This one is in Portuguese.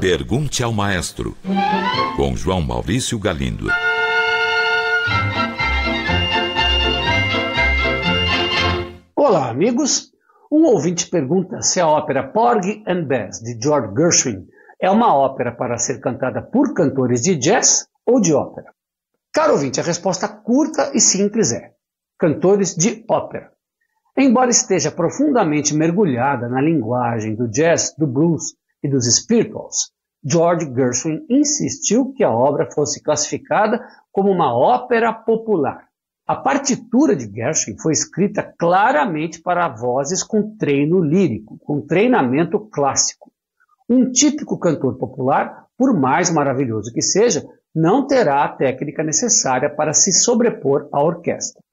Pergunte ao Maestro, com João Maurício Galindo. Olá, amigos. Um ouvinte pergunta se a ópera Porgy and Bess, de George Gershwin, é uma ópera para ser cantada por cantores de jazz ou de ópera. Caro ouvinte, a resposta curta e simples é: cantores de ópera. Embora esteja profundamente mergulhada na linguagem do jazz, do blues e dos spirituals, George Gershwin insistiu que a obra fosse classificada como uma ópera popular. A partitura de Gershwin foi escrita claramente para vozes com treino lírico, com treinamento clássico. Um típico cantor popular, por mais maravilhoso que seja, não terá a técnica necessária para se sobrepor à orquestra.